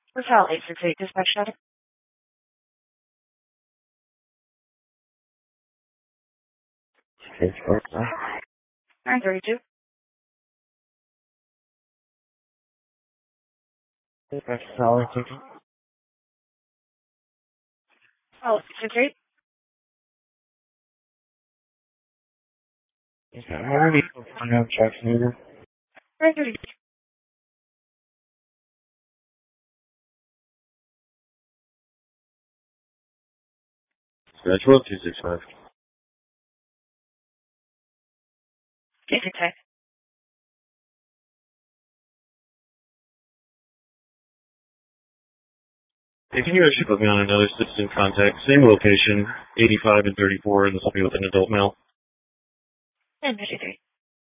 Hotel 868, dispatch static. 932. Dispatch solid ticket. Oh, 868. How are you? I have checks needed. 932. Dispatch 1265. 868. Hey, can you actually put me on another citizen contact? Same location, 85 and 34, and this will be with an adult male. 1053.